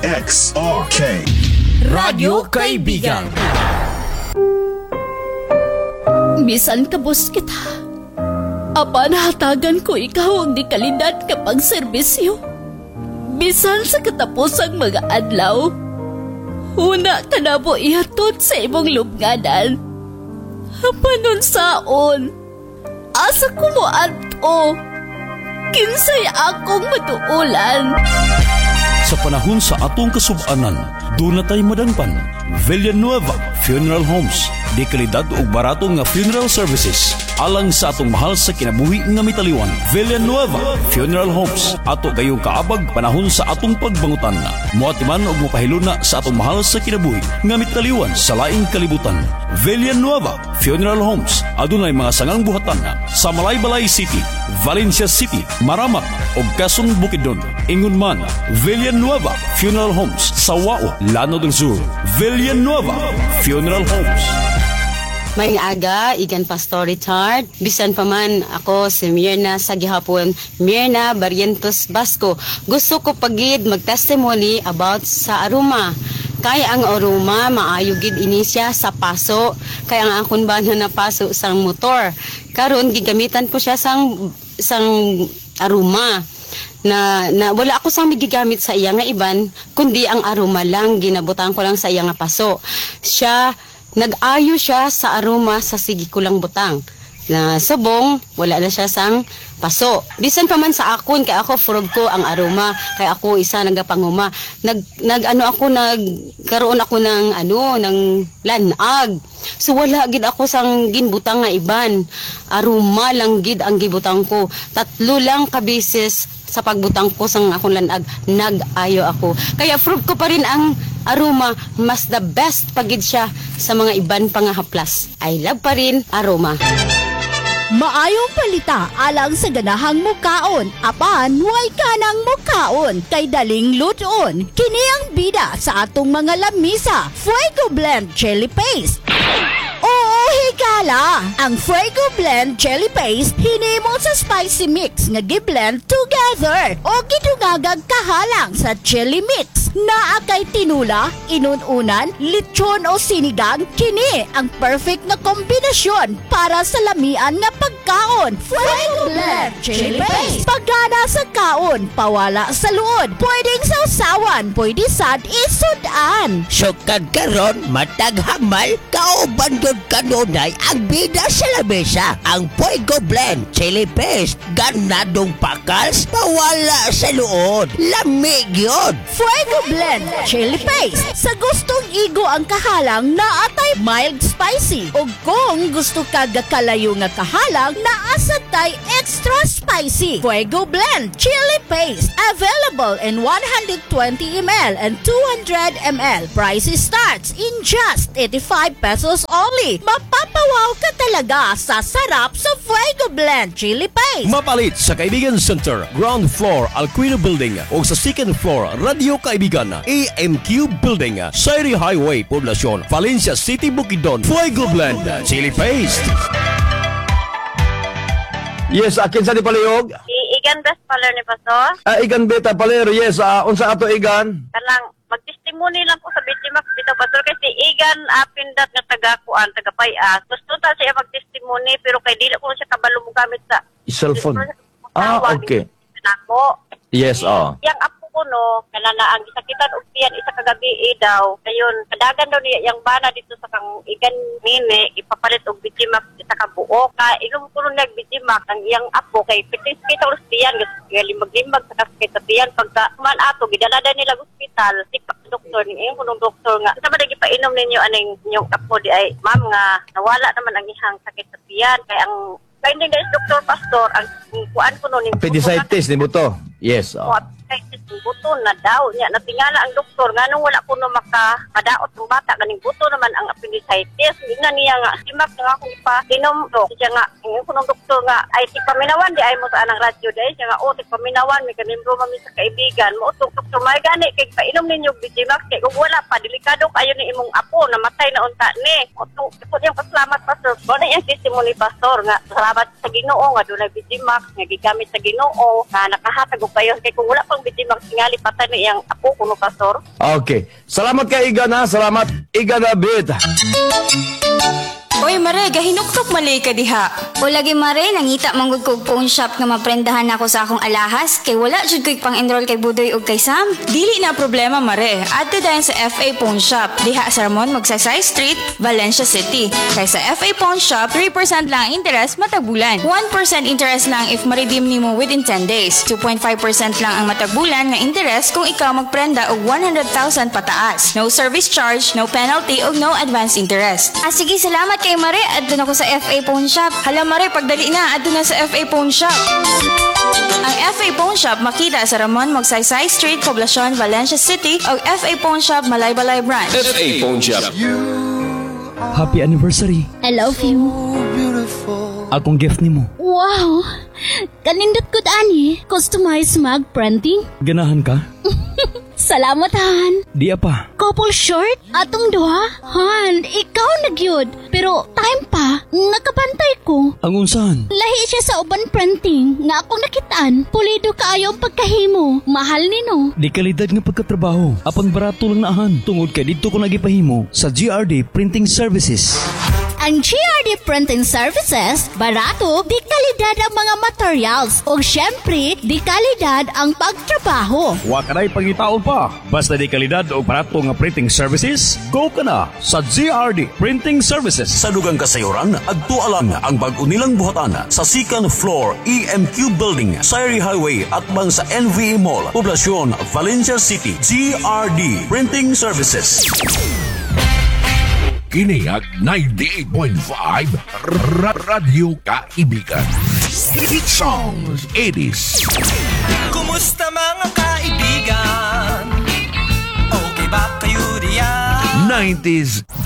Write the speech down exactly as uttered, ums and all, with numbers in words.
X R K Radyo Kaibigan. Bisan kabus kita, apan hatagan ko ikaw ang di kalidad kapag serbisyo. Bisan sa katapusang mga adlaw, una ka na po ihatod sa imong lubnganan. Hapanon saon, asa ko mo ato, kinsay akong matuulan. Sa panahon sa atong kasub-anan, doon na tayo madangpan. Villanueva Funeral Homes. Di kalidad o barato nga funeral services. Alang sa atong mahal sa kinabuhi nga mitaliwan. Villanueva Funeral Homes. Ato kayong kaabag panahon sa atong pagbangutan. Muatiman o mupahiluna sa atong mahal sa kinabuhi nga mitaliwan sa laing kalibutan. Villanueva Funeral Homes. Adunay mga sangang buhatan sa Malaybalay City, Valencia City, Maramak o Quezon Bukidnon. Ingon man, Villanueva Funeral Homes sa Wao, Llano del Sur. Villanueva Funeral Homes. May aga, igan Pastor Richard. Bisan pa man ako si Mirna sa gihapon, Mirna Barrientos Basco. Gusto ko pagid mag-testimony about sa aroma. Kaya ang aroma, maayo gid ini siya sa paso. Kaya ang akong bana na paso sang motor. Karon gigamitan ko siya sang sang aroma. Na, na wala ako sang gigamit sa iya nga iban, kundi ang aroma lang, ginabutan ko lang sa iya nga paso. Siya, nag-ayo siya sa aroma sa sige ko lang butang. Na subong, wala na siya sang paso. Bisan pa man sa akon, kaya ako furog ko ang aroma, kaya ako isa nagapanguma. Nag, nag ano ako, nagkaroon ako ng ano, ng lanag. So wala gid ako sang ginbutang nga iban. Aroma lang gid ang gibutang ko. Tatlo lang ka beses sa pagbutang ko sang akong lanag, nag-ayo ako. Kaya proof ko pa rin ang aroma, mas the best pagid siya sa mga iban pa nga haplas. I love pa rin aroma. Maayong palita alang sa ganahang mukaon, apan way kanang mukaon kay daling luton. Kini ang bida sa atong mga lamisa, Fuego Blend Chili Paste. Oo, higala! Ang Fuego Blend Chili Paste hinimo sa spicy mix nga gi-blend together o gidungagag kahalang sa chili mix. Naa kay tinula, inununan, lechon o sinigang, kini ang perfect na kombinasyon para sa lamian nga pagkaon. Fuego Blend Chili Paste. Pagana sa kaon, pawala sa luod. Pwedeng sausawan, pwede sad isudan. Sukad karon matag hamal, kauban yun kanunay ang bida sa lamesa. Ang Fuego Blend Chili Paste, ganadong pakals, pawala sa luod. Lamig yun. Fuego Blend Chili Paste. Sa gustong igo ang kahalang, naatay mild spicy. O kung gusto ka gakalayo nga kahalang, naasa tay extra spicy. Fuego Blend Chili Paste. Available in one hundred twenty milliliters and two hundred milliliters. Price starts in just eighty-five pesos only. Mapapawaw ka talaga sa sarap sa Fuego Blend Chili Paste. Mapalit sa Kaibigan Center, ground floor, Alquino Building o sa second floor, Radio Kaibigan, A M Q Building, Sairi Highway, Poblacion, Valencia City, Bukidnon. Fuego Blend Chili Paste. Yes, akin sa di palihog. Igan best paler ni Pastor. Ah, igan beta paler. Yes, ah, unsa ato igan? Kanang mag-testimony lang ko sa Bitimak bitaw Pastor kasi Igan apindat nga taga-kuan, taga-payas. Gusto ta siya mag-testimony pero kay dili ko siya kabalo mo gamit sa Cellphone. Ah, okay. Nako. Yes, ah. Yang apo ko no, kanana ang gisakitan og tiyan isa kagabi eh, daw. Kayon, kadagan daw niya yang bana dito sa kang Igan nini ipapalit og Bitimak isa ka buo. Ka ilum ko nag Bitimak ang iyang apo kay pitis kita og tiyan gali maglimbag sa kasakit sa tiyan pagka man ato gidalada nila sa ospital sipak doktor ni yung kunong doktor nga sa ba gipainom ninyo aning inyong apo di ay ma'am nga nawala naman ang ihang sakit sa tiyan kay ang kay hindi guys doktor Pastor ang kuan ko no ning appendicitis ni buto. Yes, ah. appendicitis ng buto na daw niya natingala ang doktor nganong wala kuno maka madaot ng bata ganing buto naman ang appendicitis nga niya nga simak nga akong ipa-inom do siya nga yung kunong doktor nga ay ti paminawan di ay mo sa anang radyo dai siya nga o ti paminawan may kanimro mami sa kaibigan mo utong doktor may gani kay painom ninyo Bitimak kay kung wala pa delikado kayo ni imong apo namatay na unta ni utong pud yung pasalamat Pastor mo na yung testimony Pastor nga salamat sa Ginoo nga dunay Bitimak nga gigamit sa Ginoo nga nakahatag og kayo kay kung wala pang Kaong biti magsingali patay ni iyang ako kuno pastor. Okay. Salamat kay Igan ha. Salamat. Igan na bit. Oy, Mare, gahinuktok malay ka diha. O lagi Mare, nangita manggod ko og phone shop nga maprendahan ako sa akong alahas kay wala jud ko'y pang-enroll kay Budoy ug kay Sam. Dili na problema, Mare. Adto dayon sa F A Phone Shop. Diha sa Ramon, Magsaysay Street, Valencia City. Kay sa F A Phone Shop, three percent lang ang interest matag bulan. one percent interest lang if ma-redeem nimo within ten days. two point five percent lang ang matag bulan nga interest kung ikaw magprenda og one hundred thousand pataas. No service charge, no penalty ug no advance interest. Ah sige, salamat kay Mare. Adto na ko sa F A Phone Shop. Hala, Mare, pagdali na, adto na sa F A Phone Shop. Ang F A Phone Shop makita sa Ramon, Magsaysay Street, Poblacion, Valencia City o F A Phone Shop, Malaybalay Branch. F A Phone Shop. Happy anniversary. I love you. Akong gift nimo. Wow! Kanindot ko ani. Customized mug printing. Ganahan ka? Salamat, Han. Di apa. Couple short? Atong duha? Han, ikaw nagyod. Pero time pa, nakabantay ko. Ang unsahan? Lahi siya sa uban printing nga akong nakitaan. Pulido kaayo ang pagkahimo. Mahal ni no. Di kalidad nga pagkatrabaho. Apan barato lang naahan. Tungod kay dito ko nagipahimo sa G R D Printing Services. Ang G R D Printing Services, barato, di kalidad ang mga materials. O syempre, di kalidad ang pagtrabaho. Wa ka na'y pangitaon pa. Basta di kalidad o barato nga printing services, go ka na sa G R D Printing Services. Sa dugang kasayuran, agtualang ang bag-o nilang buhatan sa second floor E M Q Building, Sayri Highway at bang sa N V A Mall, Poblacion, Valencia City. G R D Printing Services. Kiniag ninety-eight point five R- Radio Kaibigan. Hit songs eighties. Kumusta mga kaibigan? Okay ba kayo diyan? nineties